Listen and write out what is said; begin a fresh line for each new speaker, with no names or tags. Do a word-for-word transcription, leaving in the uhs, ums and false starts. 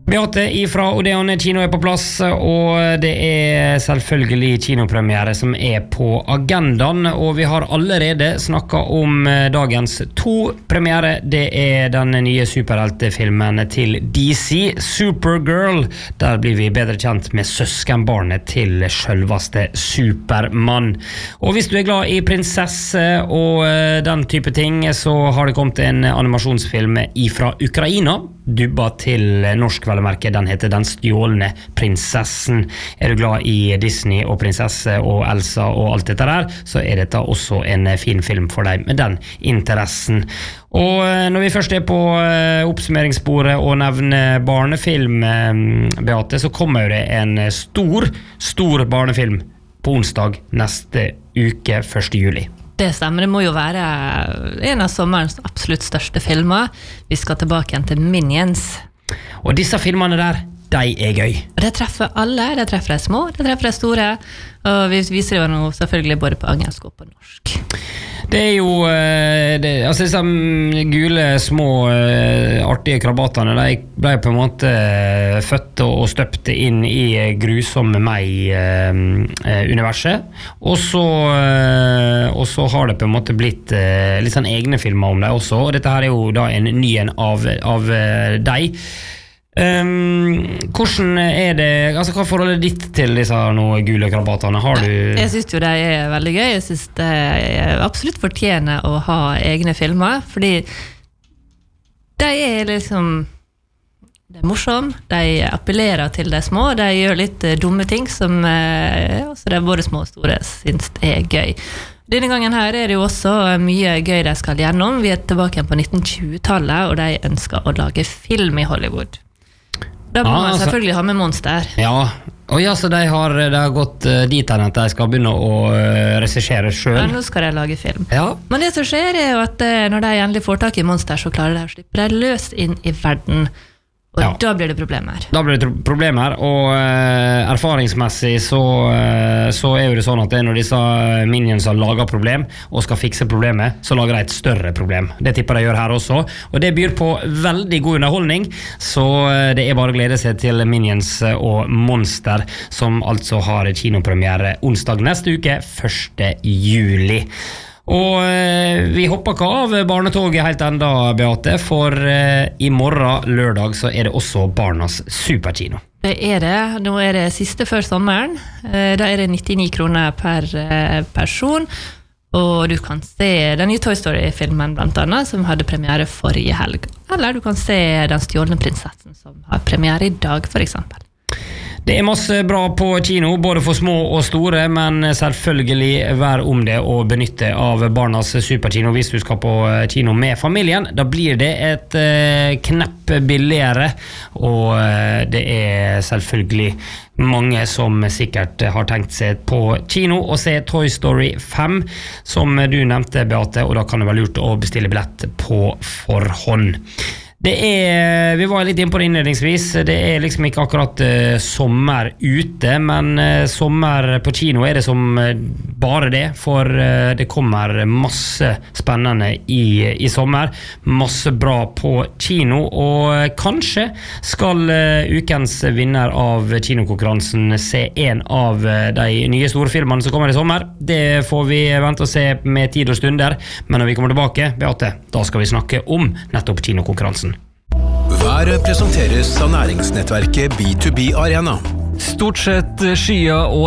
Beate ifra Odeon kino er på plass, og det er selvfølgelig kinopremiere som er på agendaen, og vi har allerede snakket om dagens to premiere. Det er den nye superheltefilmen til D C, Supergirl. Der blir vi bedre kjent med søskenbarnet til selveste Superman. Og hvis du er glad i prinsesse og den type ting, så har det kommet en animasjonsfilm ifra Ukraina, dubba til norsk velmerke. Den heter Den stjålne prinsessen. Er du glad i Disney og prinsesse og Elsa og alt dette der, så er dette også en fin film for deg med den interessen. Og når vi først er på oppsummeringssporet og nevner barnefilm, Beate, så kommer jo det en stor, stor barnefilm på onsdag neste uke, første juli.
Det stemmer, det må jo være en av sommerens absolutt største filmer. Vi skal tilbake igjen til Minions.
Og disse filmene der, de er gøy.
Det treffer alle, det treffer de små, det treffer de store. Og vi viser jo noe selvfølgelig både på engelsk og på norsk.
Det er jo, det, altså disse gule, små, artige krabatene, de ble på en måte født og støpt inn i grusomme meg-universet, og så, og så har det på en måte blitt litt sånn egne filmer om det også, og dette her er jo da en ny en av, av deg. Um, hvordan er det, altså hva forholdet ditt til disse noen gule krabatene? Har du...
Jeg synes jo det er veldig gøy. Jeg synes det absolutt fortjener å ha egne filmer, fordi de er liksom, det er morsom, de appellerer til de små, de gjør litt dumme ting som også de både små og store synes er gøy. Denne gangen her er det jo også mye gøy de skal gjennom. Vi er tilbake på nitten tjue-tallet, og de ønsker å lage film i Hollywood. Da må man selvfølgelig ha med monster.
Ja, og ja, så de har, de har gått dit at de skal begynne å regissere selv.
Ja, nå skal de lage film.
Ja.
Men det som skjer er jo at når de endelig får tak i monster, så klarer de å slippe de løs inn i verden. Og ja. Da blir det problemer. Da blir det problemer, og uh, erfaringsmessig så, uh, så er jo det sånn at det er når disse minions lager problem og skal fikse problemet, så lager de et større problem. Det tipper de gjør her også, og det byr på veldig god underholdning, så uh, det er bare å glede seg til Minions og Monster, som altså har kinopremiere onsdag neste uke, første juli. Og eh, vi hopper ikke av barnetoget helt enda, Beate, for eh, i morgen lørdag så er det også Barnas Superkino. Det er det. Nå er det siste før sommeren. Eh, da er det nittini kroner per eh, person, og du kan se den nye Toy Story-filmen blant annet, som hadde premiere forrige helg. Eller du kan se Den stjålne prinsessen, som har premiere i dag, for eksempel.
Det er masse bra på kino, både for små og store, men selvfølgelig vær om det å benytte av Barnas Superkino hvis du skal på kino med familien. Da blir det et eh, knepp billigere, og eh, det er selvfølgelig mange som sikkert har tenkt seg på kino og se Toy Story fem, som du nevnte, Beate, og da kan det være lurt å bestille billett på forhånd. Det er, vi var litt inne på det innledningsvis, det er liksom ikke akkurat uh, sommer ute, men uh, sommer på kino er det som uh, bare det, for uh, det kommer masse spennende i, i sommer, masse bra på kino, og uh, kanskje skal uh, ukens vinner av kinokonkurransen se en av uh, de nye store filmene som kommer i sommer. Det får vi vente og se med tid og stunder, men når vi kommer tilbake, Beate, da skal vi snakke om nettopp kinokonkurransen.
Været presenteres av næringsnettverket B to B Arena.
Stort sett skyer og